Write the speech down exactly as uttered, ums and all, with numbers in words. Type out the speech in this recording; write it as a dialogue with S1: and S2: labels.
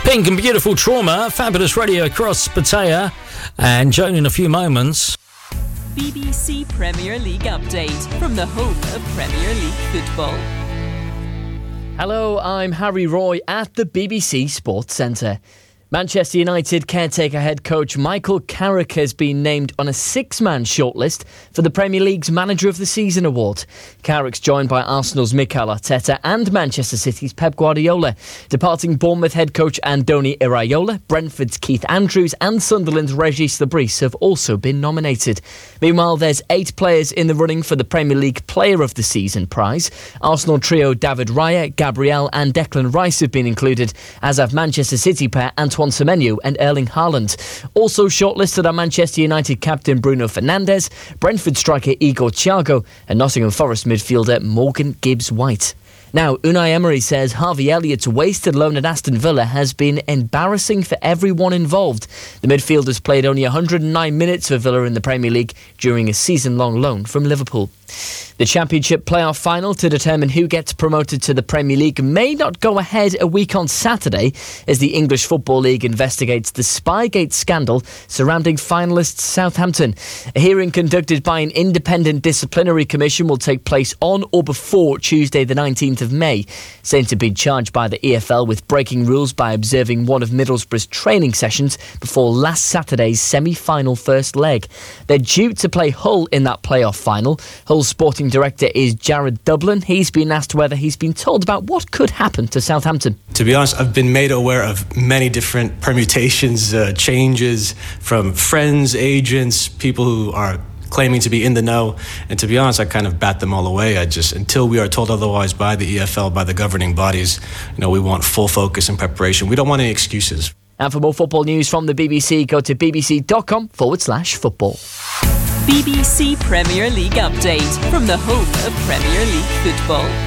S1: Pink and Beautiful Trauma, fabulous radio across Pattaya, and Joan in a few moments.
S2: B B C Premier League update from the home of Premier League football.
S3: Hello, I'm Harry Roy at the B B C Sports Centre. Manchester United caretaker head coach Michael Carrick has been named on a six-man shortlist for the Premier League's Manager of the Season award. Carrick's joined by Arsenal's Mikel Arteta and Manchester City's Pep Guardiola. Departing Bournemouth head coach Andoni Iraola, Brentford's Keith Andrews and Sunderland's Regis Lebris have also been nominated. Meanwhile, there's eight players in the running for the Premier League Player of the Season prize. Arsenal trio David Raya, Gabriel and Declan Rice have been included, as have Manchester City pair Antoine Semenyo and Erling Haaland. Also shortlisted are Manchester United captain Bruno Fernandes, Brentford striker Igor Thiago and Nottingham Forest midfielder Morgan Gibbs-White. Now, Unai Emery says Harvey Elliott's wasted loan at Aston Villa has been embarrassing for everyone involved. The midfielder's played only one hundred nine minutes for Villa in the Premier League during a season-long loan from Liverpool. The Championship playoff final to determine who gets promoted to the Premier League may not go ahead a week on Saturday as the English Football League investigates the Spygate scandal surrounding finalists Southampton. A hearing conducted by an independent disciplinary commission will take place on or before Tuesday the nineteenth of May. Saints have been charged by the E F L with breaking rules by observing one of Middlesbrough's training sessions before last Saturday's semi-final first leg. They're due to play Hull in that playoff final. Hull's sporting director is Jared Dublin. He's been asked whether he's been told about what could happen to Southampton.
S4: To be honest, I've been made aware of many different permutations, uh, changes from friends, agents, people who are claiming to be in the know, and to be honest, I kind of bat them all away. I just, until we are told otherwise by the E F L, by the governing bodies, you know, we want full focus and preparation. We don't want any excuses.
S3: And for more football news from the B B C, go to bbc.com forward slash football.
S2: B B C Premier League update from the home of Premier League football.